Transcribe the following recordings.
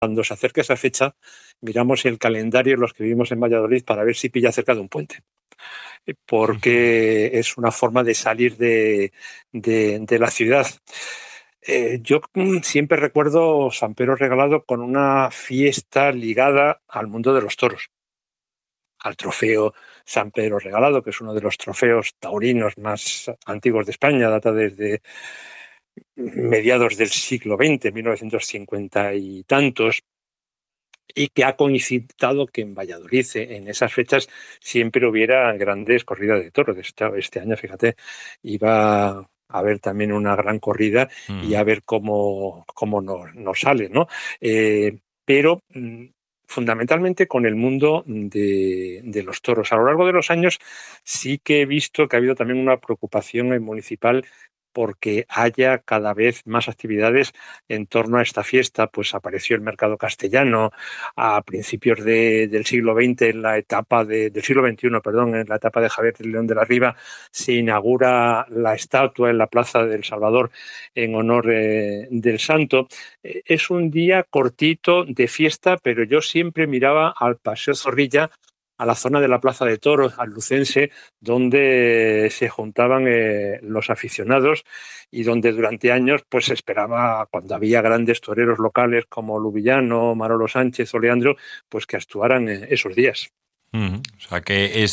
cuando se acerca esa fecha, miramos el calendario los que vivimos en Valladolid para ver si pilla cerca de un puente, porque es una forma de salir de la ciudad. Yo siempre recuerdo San Pedro Regalado con una fiesta ligada al mundo de los toros, al trofeo San Pedro Regalado, que es uno de los trofeos taurinos más antiguos de España, data desde mediados del siglo XX, 1950 y tantos, y que ha coincidido que en Valladolid, en esas fechas, siempre hubiera grandes corridas de toros. Este año, fíjate, iba a haber también una gran corrida y a ver cómo nos sale, ¿no? Pero fundamentalmente con el mundo de los toros. A lo largo de los años sí que he visto que ha habido también una preocupación municipal porque haya cada vez más actividades en torno a esta fiesta. Pues apareció el mercado castellano a principios del siglo XX, en la etapa del siglo XXI, perdón, en la etapa de Javier de León de la Riva, se inaugura la estatua en la Plaza del Salvador en honor del santo. Es un día cortito de fiesta, pero yo siempre miraba al Paseo Zorrilla, a la zona de la Plaza de Toros, al Lucense, donde se juntaban los aficionados y donde durante años pues se esperaba, cuando había grandes toreros locales como Lubillano, Manolo Sánchez o Leandro, pues que actuaran esos días. O sea que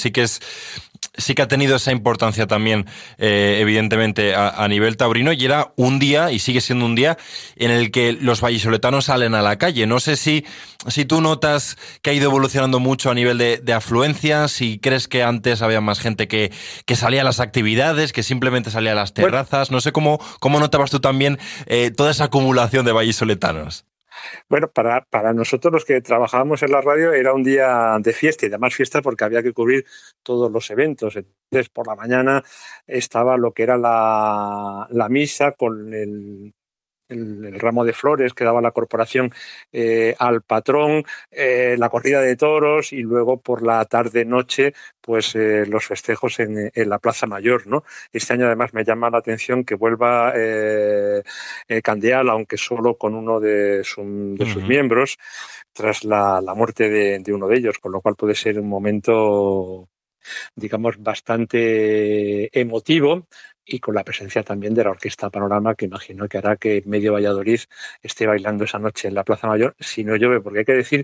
sí que ha tenido esa importancia también, evidentemente, a nivel taurino, y era un día, y sigue siendo un día, en el que los vallisoletanos salen a la calle. No sé si tú notas que ha ido evolucionando mucho a nivel de afluencia, si crees que antes había más gente que salía a las actividades, que simplemente salía a las terrazas. No sé cómo notabas tú también toda esa acumulación de vallisoletanos. Bueno, para nosotros los que trabajábamos en la radio era un día de fiesta, y además fiesta porque había que cubrir todos los eventos. Entonces, por la mañana estaba lo que era la misa con el ramo de flores que daba la corporación al patrón, la corrida de toros, y luego por la tarde-noche pues los festejos en la Plaza Mayor, ¿no? Este año además me llama la atención que vuelva Candeal, aunque solo con uno de sus miembros, tras la muerte de uno de ellos, con lo cual puede ser un momento, digamos, bastante emotivo, y con la presencia también de la Orquesta Panorama, que imagino que hará que medio Valladolid esté bailando esa noche en la Plaza Mayor, si no llueve, porque hay que decir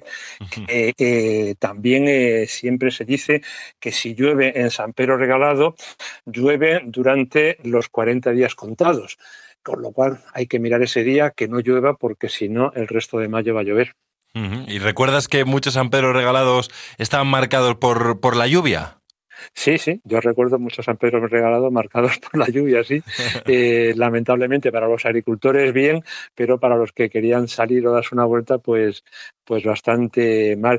que también siempre se dice que si llueve en San Pedro Regalado, llueve durante los 40 días contados, con lo cual hay que mirar ese día que no llueva, porque si no, el resto de mayo va a llover. ¿Y recuerdas que muchos San Pedro Regalados estaban marcados por la lluvia? Sí, yo recuerdo muchos San Pedro Regalado marcados por la lluvia, sí. Lamentablemente para los agricultores bien, pero para los que querían salir o darse una vuelta, pues bastante mal.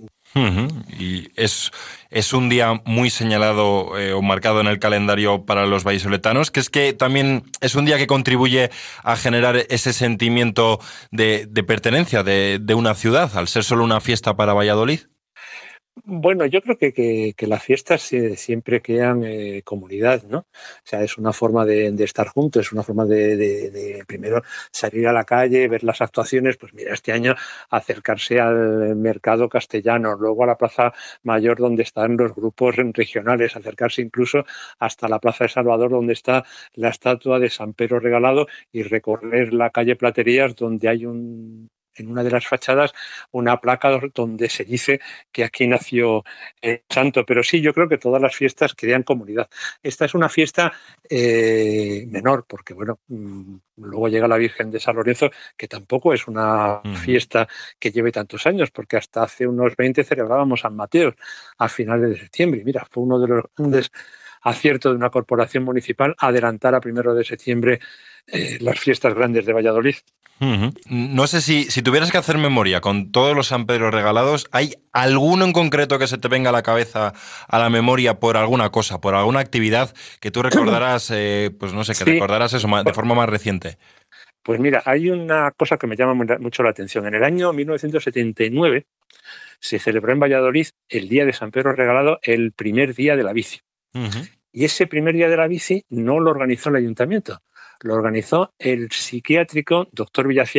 Y es un día muy señalado o marcado en el calendario para los vallisoletanos, que es que también es un día que contribuye a generar ese sentimiento de pertenencia de una ciudad, al ser solo una fiesta para Valladolid. Bueno, yo creo que las fiestas siempre crean comunidad, ¿no? O sea, es una forma de estar juntos, es una forma de primero salir a la calle, ver las actuaciones. Pues mira, este año acercarse al mercado castellano, luego a la Plaza Mayor, donde están los grupos regionales, acercarse incluso hasta la Plaza de Salvador, donde está la estatua de San Pedro Regalado, y recorrer la calle Platerías, donde hay en una de las fachadas una placa donde se dice que aquí nació el santo. Pero sí, yo creo que todas las fiestas crean comunidad. Esta es una fiesta menor, porque bueno, luego llega la Virgen de San Lorenzo, que tampoco es una fiesta que lleve tantos años, porque hasta hace unos 20 celebrábamos San Mateo a finales de septiembre. Y mira, fue uno de los grandes aciertos de una corporación municipal adelantar a 1 de septiembre las fiestas grandes de Valladolid. No sé si tuvieras que hacer memoria con todos los San Pedro Regalados, ¿hay alguno en concreto que se te venga a la cabeza, a la memoria, por alguna cosa, por alguna actividad que tú recordarás, pues no sé, que sí, recordarás eso de forma más reciente? Pues mira, hay una cosa que me llama mucho la atención. En el año 1979 se celebró en Valladolid el Día de San Pedro Regalado, el primer día de la bici. Y ese primer día de la bici no lo organizó el ayuntamiento, lo organizó el psiquiátrico doctor Villacián,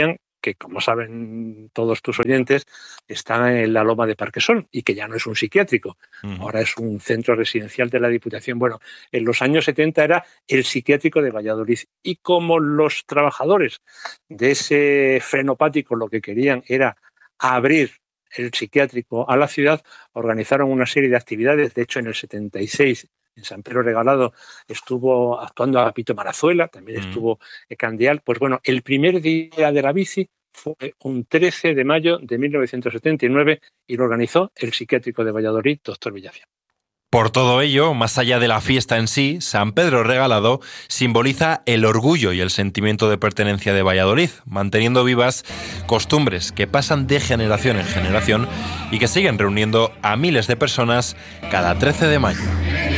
que, como saben todos tus oyentes, está en la Loma de Parquesol y que ya no es un psiquiátrico, ahora es un centro residencial de la Diputación. Bueno, en los años 70 era el psiquiátrico de Valladolid, y como los trabajadores de ese frenopático lo que querían era abrir el psiquiátrico a la ciudad, organizaron una serie de actividades. De hecho, en el 76, en San Pedro Regalado, estuvo actuando Agapito Marazuela, también estuvo Candial. Pues bueno, el primer día de la bici fue un 13 de mayo de 1979 y lo organizó el psiquiátrico de Valladolid, doctor Villafián. Por todo ello, más allá de la fiesta en sí, San Pedro Regalado simboliza el orgullo y el sentimiento de pertenencia de Valladolid, manteniendo vivas costumbres que pasan de generación en generación y que siguen reuniendo a miles de personas cada 13 de mayo.